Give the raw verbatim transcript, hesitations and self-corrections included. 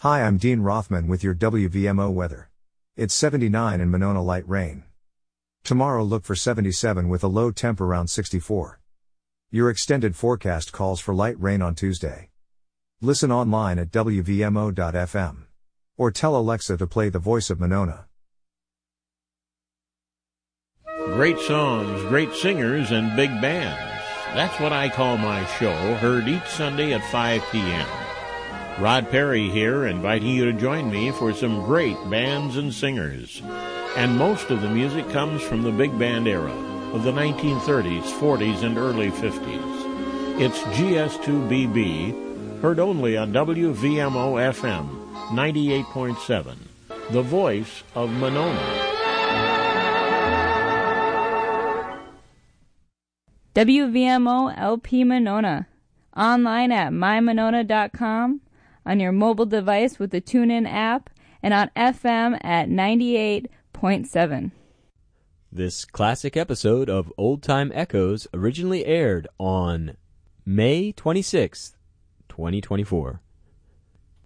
Hi, I'm Dean Rothman with your W V M O weather. It's seventy-nine in Monona, light rain. Tomorrow look for seventy-seven with a low temp around sixty-four. Your extended forecast calls for light rain on Tuesday. Listen online at W V M O dot F M. Or tell Alexa to play The Voice of Monona. Great songs, great singers, and big bands. That's what I call my show, heard each Sunday at five p.m. Rod Perry here, inviting you to join me for some great bands and singers. And most of the music comes from the big band era of the nineteen thirties, forties, and early fifties. It's G S two B B, heard only on W V M O F M ninety-eight point seven, the voice of Monona. W V M O L P Monona, online at my monona dot com, on your mobile device with the TuneIn app, and on F M at ninety-eight point seven. This classic episode of Old Time Echoes originally aired on May twenty-sixth, twenty twenty-four.